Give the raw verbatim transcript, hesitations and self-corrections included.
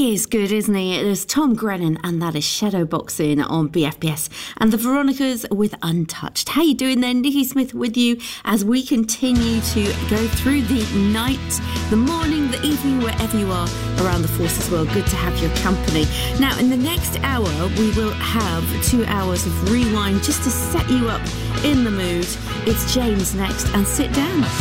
He is good, isn't he? It is Tom Grennan, and that is Shadowboxing on B F B S. And the Veronicas with Untouched. How you doing there? Nikki Smith with you as we continue to go through the night, the morning, the evening, wherever you are around the forces world. Good to have your company. Now, in the next hour, we will have two hours of rewind just to set you up in the mood. It's James next, and sit down.